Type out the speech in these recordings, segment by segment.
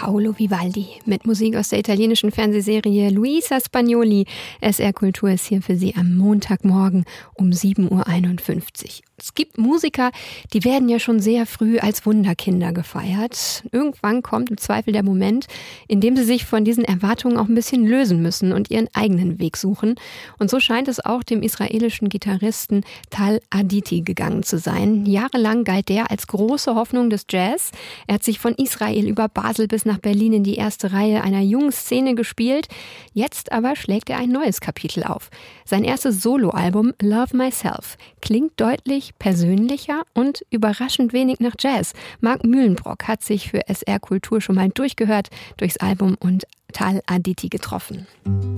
Paolo Vivaldi mit Musik aus der italienischen Fernsehserie Luisa Spagnoli. SR Kultur ist hier für Sie am Montagmorgen um 7.51 Uhr. Es gibt Musiker, die werden ja schon sehr früh als Wunderkinder gefeiert. Irgendwann kommt im Zweifel der Moment, in dem sie sich von diesen Erwartungen auch ein bisschen lösen müssen und ihren eigenen Weg suchen. Und so scheint es auch dem israelischen Gitarristen Tal Aditi gegangen zu sein. Jahrelang galt der als große Hoffnung des Jazz. Er hat sich von Israel über Basel bis nach Berlin in die erste Reihe einer jungen Szene gespielt. Jetzt aber schlägt er ein neues Kapitel auf. Sein erstes Soloalbum Love Myself klingt deutlich persönlicher und überraschend wenig nach Jazz. Marc Mühlenbrock hat sich für SR Kultur schon mal durchgehört, durchs Album und Tal Aditi getroffen.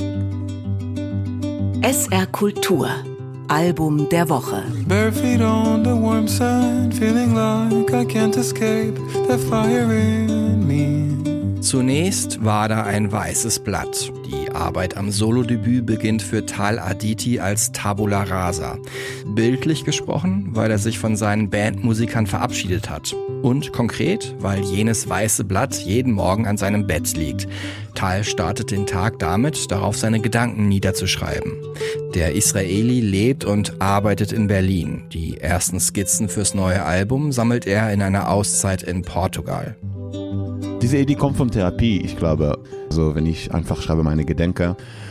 SR Kultur Album der Woche. Bare feet on the warm sand, feeling like I can't escape the fire in me. Zunächst war da ein weißes Blatt. Die Arbeit am Solodebüt beginnt für Tal Aditi als Tabula Rasa. Bildlich gesprochen, weil er sich von seinen Bandmusikern verabschiedet hat. Und konkret, weil jenes weiße Blatt jeden Morgen an seinem Bett liegt. Tal startet den Tag damit, darauf seine Gedanken niederzuschreiben. Der Israeli lebt und arbeitet in Berlin. Die ersten Skizzen fürs neue Album sammelt er in einer Auszeit in Portugal. Diese Idee kommt von Therapie, ich glaube. Also wenn ich einfach schreibe meine Gedanken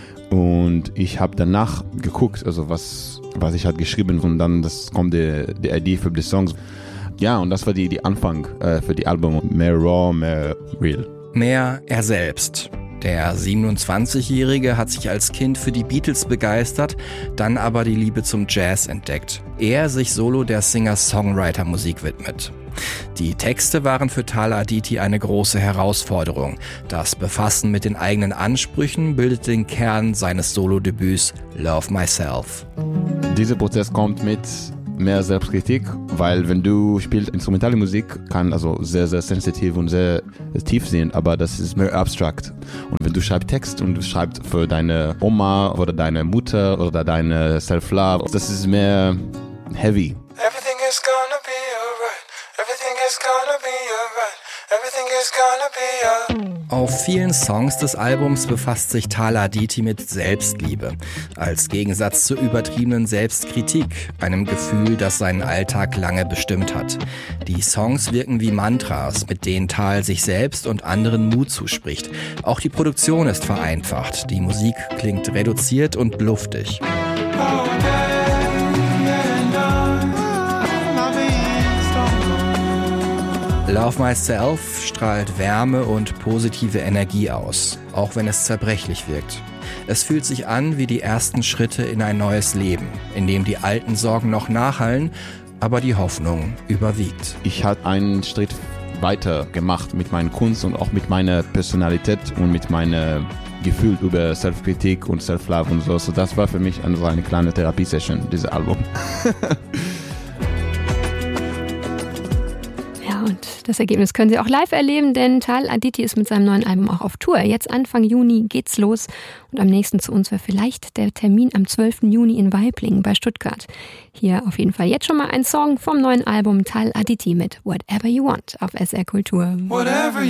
und ich habe danach geguckt, also was ich halt geschrieben und dann kommt die Idee für die Songs. Ja, und das war die Anfang für die Album. Mehr raw, mehr real. Mehr er selbst. Der 27-Jährige hat sich als Kind für die Beatles begeistert, dann aber die Liebe zum Jazz entdeckt. Er sich solo der Singer-Songwriter-Musik widmet. Die Texte waren für Tal Aditi eine große Herausforderung. Das Befassen mit den eigenen Ansprüchen bildet den Kern seines Solodebüts Love Myself. Dieser Prozess kommt mit mehr Selbstkritik, weil wenn du spielst instrumentale Musik, kann also sehr, sehr sensitiv und sehr tief sein, aber das ist mehr abstrakt. Und wenn du schreibst Text und du schreibst für deine Oma oder deine Mutter oder deine Self-Love, das ist mehr heavy. Everything is gonna be alright. Everything is gonna be alright. Everything is gonna be alright. Auf vielen Songs des Albums befasst sich Tal Aditi mit Selbstliebe, als Gegensatz zur übertriebenen Selbstkritik, einem Gefühl, das seinen Alltag lange bestimmt hat. Die Songs wirken wie Mantras, mit denen Tal sich selbst und anderen Mut zuspricht. Auch die Produktion ist vereinfacht, die Musik klingt reduziert und luftig. Love Myself strahlt Wärme und positive Energie aus, auch wenn es zerbrechlich wirkt. Es fühlt sich an wie die ersten Schritte in ein neues Leben, in dem die alten Sorgen noch nachhallen, aber die Hoffnung überwiegt. Ich habe einen Schritt weiter gemacht mit meiner Kunst und auch mit meiner Personalität und mit meinem Gefühl über Selbstkritik und Self-Love und so. So das war für mich eine kleine Therapiesession, dieses Album. Und das Ergebnis können Sie auch live erleben, denn Tal Aditi ist mit seinem neuen Album auch auf Tour. Jetzt Anfang Juni geht's los und am nächsten zu uns wäre vielleicht der Termin am 12. Juni in Waiblingen bei Stuttgart. Hier auf jeden Fall jetzt schon mal ein Song vom neuen Album Tal Aditi mit Whatever You Want auf SR Kultur. Whatever